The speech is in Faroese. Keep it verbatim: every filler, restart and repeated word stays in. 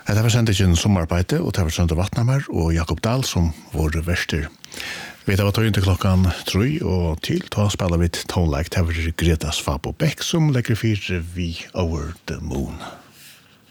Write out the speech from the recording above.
Det var sendt ikke en sommerarbeide, og det var Sønder Vatnammer og Jakob Dahl som våre verster. Vi tar tog inn til klokken tre, og til da spiller vi et tonelike til Gretas Fabo Beck som legger fire vi Over the Moon.